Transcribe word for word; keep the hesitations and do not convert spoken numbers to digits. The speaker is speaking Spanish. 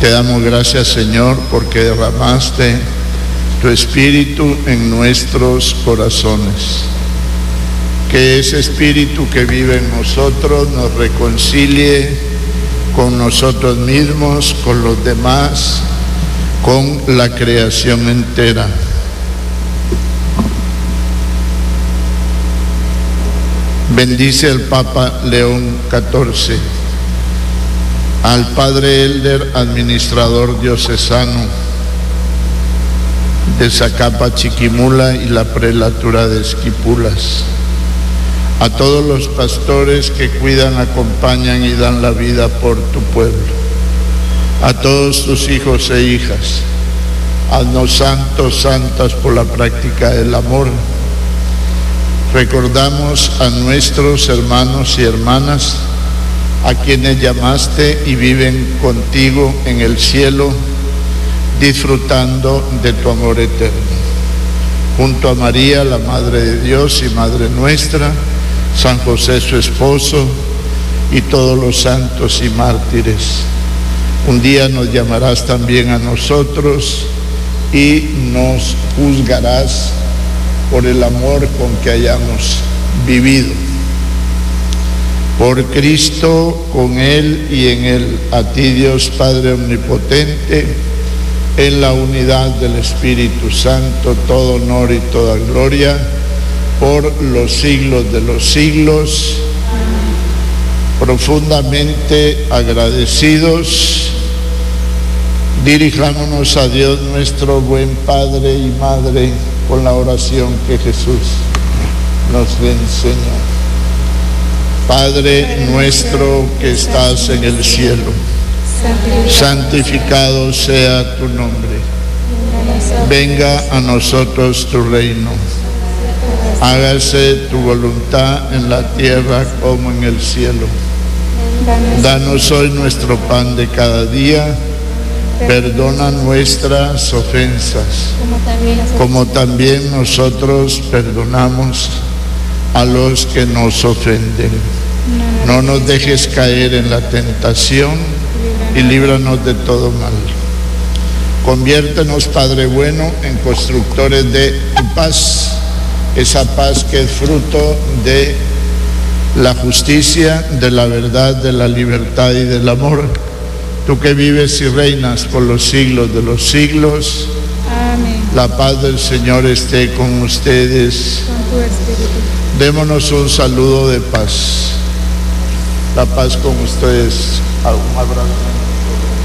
Te damos gracias, Señor, porque derramaste tu Espíritu en nuestros corazones. Que ese Espíritu que vive en nosotros nos reconcilie con nosotros mismos, con los demás, con la creación entera. Bendice al Papa León catorce, al Padre Elder, administrador diocesano de Zacapa, Chiquimula y la prelatura de Esquipulas, a todos los pastores que cuidan, acompañan y dan la vida por tu pueblo, a todos tus hijos e hijas. Haznos santos, santas por la práctica del amor. Recordamos a nuestros hermanos y hermanas, a quienes llamaste y viven contigo en el cielo, disfrutando de tu amor eterno. Junto a María, la Madre de Dios y Madre nuestra, San José su esposo y todos los santos y mártires. Un día nos llamarás también a nosotros y nos juzgarás por el amor con que hayamos vivido. Por Cristo, con Él y en Él, a ti Dios Padre Omnipotente, en la unidad del Espíritu Santo, todo honor y toda gloria, por los siglos de los siglos. Profundamente agradecidos, dirijámonos a Dios nuestro buen Padre y Madre con la oración que Jesús nos enseñó. Padre nuestro que estás en el cielo, santificado sea tu nombre. Venga a nosotros tu reino. Hágase tu voluntad en la tierra como en el cielo. Danos hoy nuestro pan de cada día. Perdona nuestras ofensas, como también nosotros perdonamos a los que nos ofenden. No nos dejes caer en la tentación y líbranos de todo mal. Conviértenos, Padre bueno, en constructores de tu paz, esa paz que es fruto de la justicia, de la verdad, de la libertad y del amor. Tú que vives y reinas por los siglos de los siglos. Amén. La paz del Señor esté con ustedes. Con tu espíritu. Démonos un saludo de paz. La paz con ustedes,